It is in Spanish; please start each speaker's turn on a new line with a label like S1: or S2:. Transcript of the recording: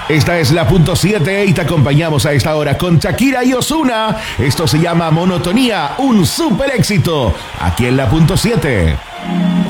S1: Esta es la punto 7 y te acompañamos a esta hora con Shakira y Ozuna. Esto se llama Monotonía, un super éxito, aquí en la punto 7.